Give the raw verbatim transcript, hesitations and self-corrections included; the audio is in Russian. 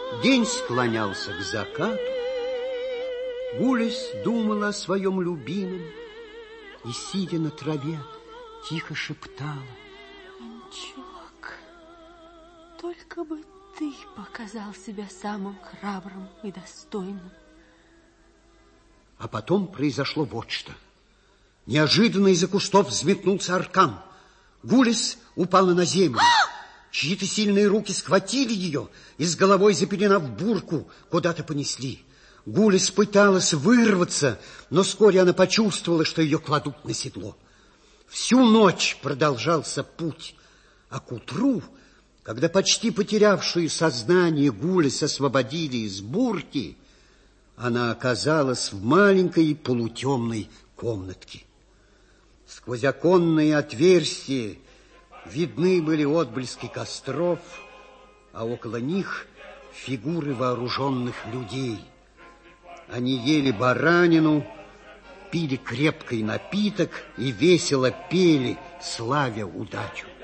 День склонялся к закату. Гулясь думала о своем любимом и, сидя на траве, тихо шептала: Анчук, только бы ты показал себя самым храбрым и достойным. А потом произошло вот что. Неожиданно из-за кустов взметнулся аркан. Гулис упала на землю. Чьи-то сильные руки схватили ее и, с головой запеленав бурку, куда-то понесли. Гулис пыталась вырваться, но вскоре она почувствовала, что ее кладут на седло. Всю ночь продолжался путь, а к утру, когда почти потерявшую сознание Гулис освободили из бурки, она оказалась в маленькой полутемной комнатке. Сквозь оконные отверстия видны были отблески костров, а около них фигуры вооруженных людей. Они ели баранину, пили крепкий напиток и весело пели, славя удачу.